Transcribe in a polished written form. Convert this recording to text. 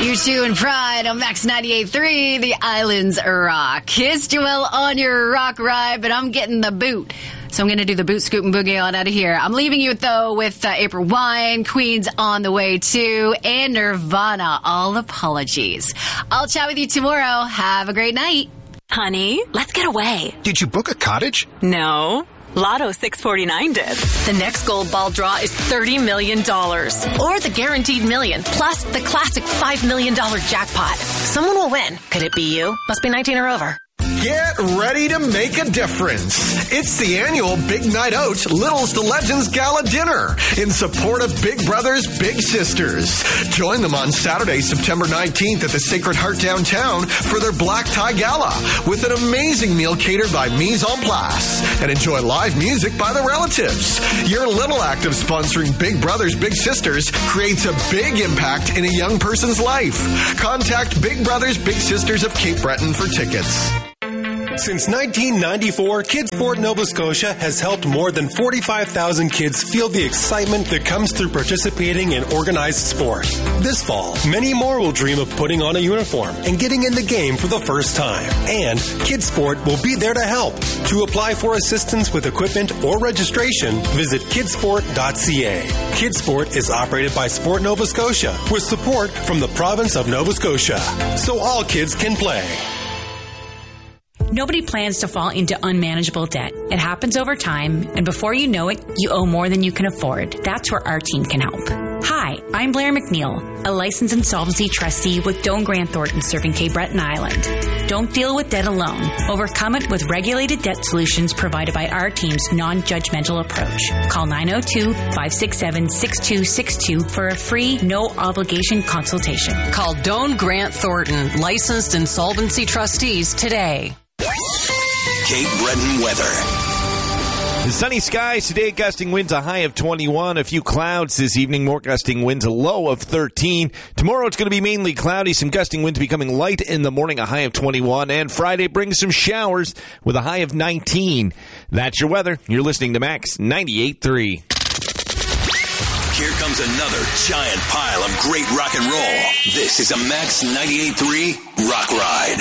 U2 and Pride on Max 98.3, the Islands Rock. It's Joelle on your rock ride, but I'm getting the boot. So I'm going to do the boot, scoot, and boogie on out of here. I'm leaving you, though, with April Wine, Queen's on the way, too, and Nirvana. All apologies. I'll chat with you tomorrow. Have a great night. Honey, let's get away. Did you book a cottage? No. Lotto 649 did. The next gold ball draw is $30 million. Or the guaranteed million, plus the classic $5 million jackpot. Someone will win. Could it be you? Must be 19 or over. Get ready to make a difference. It's the annual Big Night Out Littles to Legends Gala Dinner in support of Big Brothers Big Sisters. Join them on Saturday, September 19th at the Sacred Heart downtown for their Black Tie Gala with an amazing meal catered by Mise en Place and enjoy live music by the relatives. Your little act of sponsoring Big Brothers Big Sisters creates a big impact in a young person's life. Contact Big Brothers Big Sisters of Cape Breton for tickets. Since 1994, Kidsport Nova Scotia has helped more than 45,000 kids feel the excitement that comes through participating in organized sport. This fall, many more will dream of putting on a uniform and getting in the game for the first time. And Kidsport will be there to help. To apply for assistance with equipment or registration, visit kidsport.ca. Kidsport is operated by Sport Nova Scotia with support from the province of Nova Scotia, so all kids can play. Nobody plans to fall into unmanageable debt. It happens over time, and before you know it, you owe more than you can afford. That's where our team can help. Hi, I'm Blair McNeil, a licensed insolvency trustee with Doane Grant Thornton serving Cape Breton Island. Don't deal with debt alone. Overcome it with regulated debt solutions provided by our team's non-judgmental approach. Call 902-567-6262 for a free, no-obligation consultation. Call Doane Grant Thornton, licensed insolvency trustees, today. Cape Breton weather. Sunny skies today, gusting winds a high of 21. A few clouds this evening, more gusting winds, a low of 13. Tomorrow it's going to be mainly cloudy, some gusting winds becoming light in the morning, a high of 21. And Friday brings some showers with a high of 19. That's your weather. You're listening to Max 98.3. Here comes another giant pile of great rock and roll. This is a Max 98.3 Rock Ride.